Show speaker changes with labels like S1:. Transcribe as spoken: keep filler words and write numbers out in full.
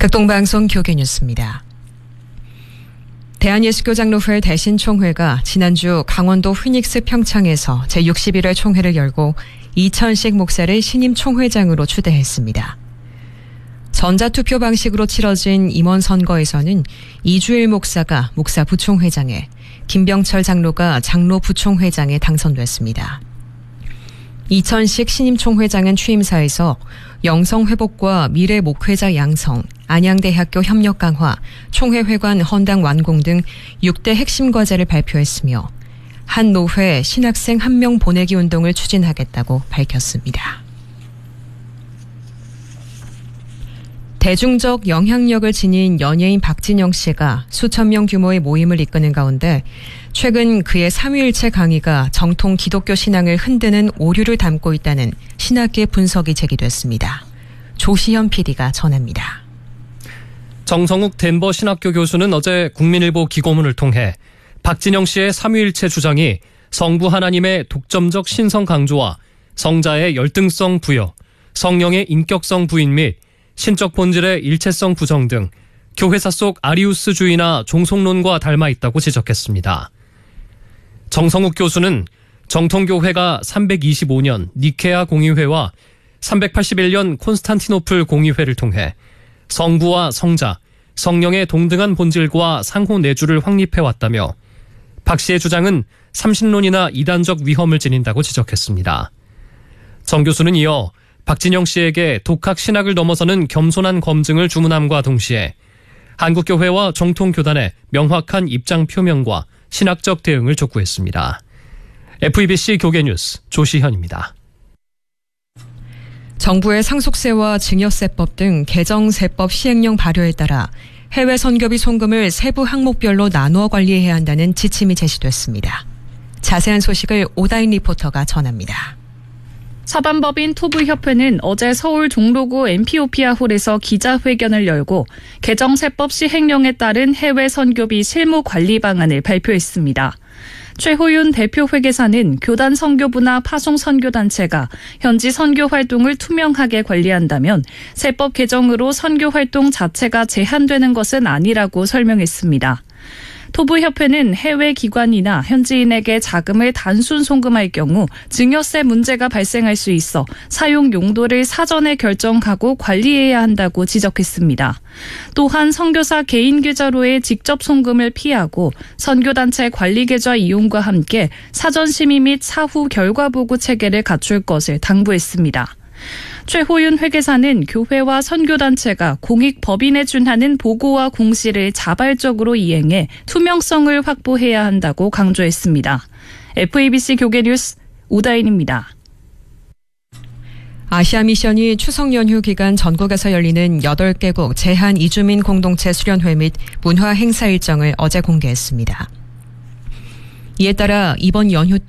S1: 극동방송 교계뉴스입니다. 대한예수교장로회 대신총회가 지난주 강원도 휘닉스 평창에서 제육십일 회 총회를 열고 이천식 목사를 신임 총회장으로 추대했습니다. 전자투표 방식으로 치러진 임원 선거에서는 이주일 목사가 목사 부총회장에, 김병철 장로가 장로 부총회장에 당선됐습니다. 이천식 신임 총회장은 취임사에서 영성회복과 미래 목회자 양성, 안양대학교 협력 강화, 총회회관 헌당 완공 등 육 대 핵심 과제를 발표했으며 한 노회 신학생 한 명 보내기 운동을 추진하겠다고 밝혔습니다. 대중적 영향력을 지닌 연예인 박진영 씨가 수천 명 규모의 모임을 이끄는 가운데 최근 그의 삼위일체 강의가 정통 기독교 신앙을 흔드는 오류를 담고 있다는 신학계 분석이 제기됐습니다. 조시현 피디가 전합니다.
S2: 정성욱 덴버 신학교 교수는 어제 국민일보 기고문을 통해 박진영 씨의 삼위일체 주장이 성부 하나님의 독점적 신성 강조와 성자의 열등성 부여, 성령의 인격성 부인 및 신적 본질의 일체성 부정 등 교회사 속 아리우스주의나 종속론과 닮아 있다고 지적했습니다. 정성욱 교수는 정통교회가 삼백이십오 년 니케아 공의회와 삼백팔십일 년 콘스탄티노플 공의회를 통해 성부와 성자, 성령의 동등한 본질과 상호 내주를 확립해왔다며 박 씨의 주장은 삼신론이나 이단적 위험을 지닌다고 지적했습니다. 정 교수는 이어 박진영 씨에게 독학 신학을 넘어서는 겸손한 검증을 주문함과 동시에 한국교회와 정통교단의 명확한 입장 표명과 신학적 대응을 촉구했습니다. 에프이비씨 교계뉴스 조시현입니다.
S1: 정부의 상속세와 증여세법 등 개정세법 시행령 발효에 따라 해외 선교비 송금을 세부 항목별로 나누어 관리해야 한다는 지침이 제시됐습니다. 자세한 소식을 오다인 리포터가 전합니다.
S3: 사단법인 토부협회는 어제 서울 종로구 엠피오피아홀에서 기자회견을 열고 개정세법 시행령에 따른 해외 선교비 실무 관리 방안을 발표했습니다. 최호윤 대표 회계사는 교단 선교부나 파송 선교단체가 현지 선교 활동을 투명하게 관리한다면 세법 개정으로 선교 활동 자체가 제한되는 것은 아니라고 설명했습니다. 토부협회는 해외 기관이나 현지인에게 자금을 단순 송금할 경우 증여세 문제가 발생할 수 있어 사용 용도를 사전에 결정하고 관리해야 한다고 지적했습니다. 또한 선교사 개인 계좌로의 직접 송금을 피하고 선교단체 관리 계좌 이용과 함께 사전 심의 및 사후 결과 보고 체계를 갖출 것을 당부했습니다. 최호윤 회계사는 교회와 선교단체가 공익법인에 준하는 보고와 공시를 자발적으로 이행해 투명성을 확보해야 한다고 강조했습니다. 에프이비씨 교계뉴스 오다인입니다.
S1: 아시아 미션이 추석 연휴 기간 전국에서 열리는 여덟 개국 제한 이주민 공동체 수련회 및 문화 행사 일정을 어제 공개했습니다. 이에 따라 이번 연휴